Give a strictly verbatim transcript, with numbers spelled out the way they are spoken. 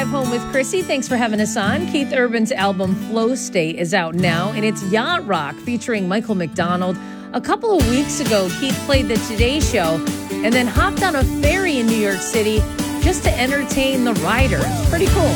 Drive Home with Chrissy. Thanks for having us on. Keith Urban's album Flow State is out now, and it's Yacht Rock featuring Michael McDonald. A couple of weeks ago, Keith played the Today Show and then hopped on a ferry in New York City just to entertain the riders. Pretty cool.